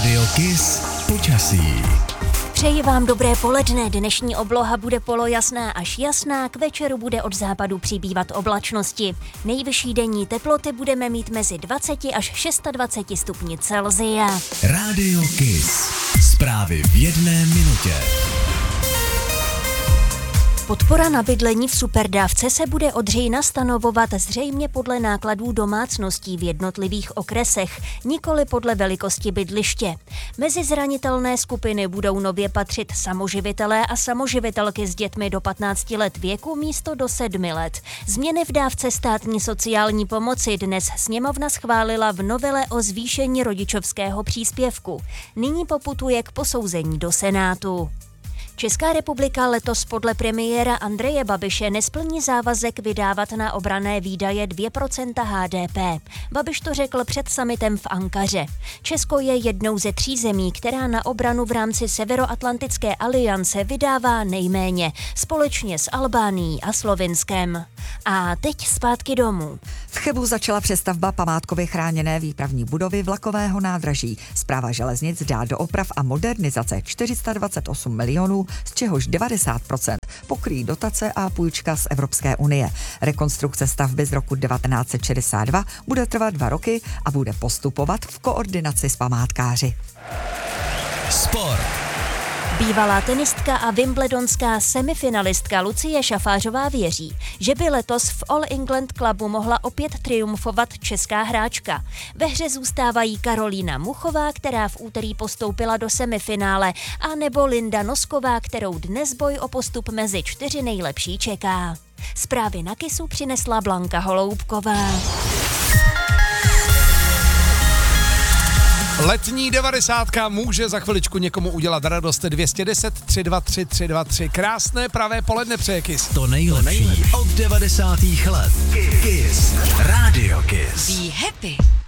Rádio Kiss počasí. Přeji vám dobré poledne. Dnešní obloha bude polojasná až jasná, k večeru bude od západu přibývat oblačnosti. Nejvyšší denní teploty budeme mít mezi 20 až 26 stupni Celsia. Rádio Kiss. Zprávy v 1 minutě. Podpora na bydlení v superdávce se bude od října stanovovat zřejmě podle nákladů domácností v jednotlivých okresech, nikoli podle velikosti bydliště. Mezi zranitelné skupiny budou nově patřit samoživitelé a samoživitelky s dětmi do 15 let věku místo do 7 let. Změny v dávce státní sociální pomoci dnes sněmovna schválila v novele o zvýšení rodičovského příspěvku. Nyní poputuje k posouzení do Senátu. Česká republika letos podle premiéra Andreje Babiše nesplní závazek vydávat na obranné výdaje 2% HDP. Babiš to řekl před summitem v Ankaře. Česko je jednou ze 3 zemí, která na obranu v rámci Severoatlantické aliance vydává nejméně, společně s Albánií a Slovinskem. A teď zpátky domů. V Chebu začala přestavba památkově chráněné výpravní budovy vlakového nádraží. Správa železnic dá do oprav a modernizace 428 milionů, z čehož 90% pokryjí dotace a půjčka z Evropské unie. Rekonstrukce stavby z roku 1962 bude trvat 2 roky a bude postupovat v koordinaci s památkáři. Sport. Bývalá tenistka a wimbledonská semifinalistka Lucie Šafářová věří, že by letos v All England Clubu mohla opět triumfovat česká hráčka. Ve hře zůstávají Karolína Muchová, která v úterý postoupila do semifinále, a nebo Linda Nosková, kterou dnes boj o postup mezi 4 nejlepší čeká. Zprávy na Kissu přinesla Blanka Holoubková. Letní 90 může za chviličku někomu udělat radost. 210 323 323. Krásné pravé poledne přeje Kiss. To nejlepší od 90. let. Kiss. Rádio Kiss. Be happy.